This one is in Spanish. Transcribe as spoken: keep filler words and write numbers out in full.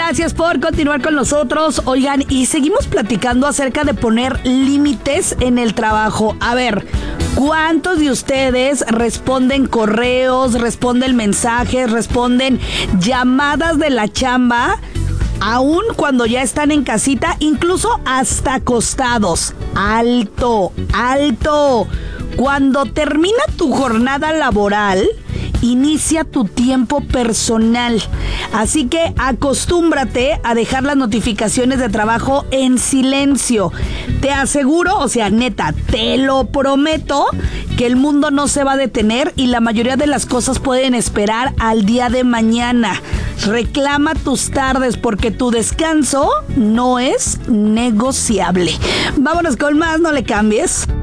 Gracias por continuar con nosotros. Oigan, y seguimos platicando acerca de poner límites en el trabajo. A ver, ¿cuántos de ustedes responden correos, responden mensajes, responden llamadas de la chamba, aún cuando ya están en casita, incluso hasta acostados? Alto, alto. Cuando termina tu jornada laboral, inicia tu tiempo personal. Así que acostúmbrate a dejar las notificaciones de trabajo en silencio. Te aseguro, o sea, neta, te lo prometo, que el mundo no se va a detener y la mayoría de las cosas pueden esperar al día de mañana. Reclama tus tardes porque tu descanso no es negociable. Vámonos con más, no le cambies.